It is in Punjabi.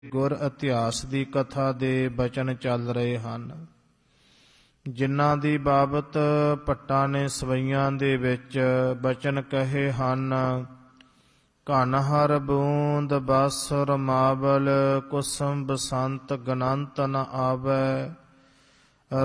ਗੁਰ ਇਤਿਹਾਸ ਦੀ ਕਥਾ ਦੇ ਬਚਨ ਚੱਲ ਰਹੇ ਹਨ, ਜਿਨ੍ਹਾਂ ਦੀ ਬਾਬਤ ਭੱਟਾਂ ਨੇ ਸਵਈਆਂ ਦੇ ਵਿੱਚ ਬਚਨ ਕਹੇ ਹਨ। ਘਨ ਹਰ ਬੂੰਦ ਬਾਸੁਰ ਮਾਵਲ, ਕੁਸਮ ਬਸੰਤ ਗਨੰਤ ਨ ਆਵੈ।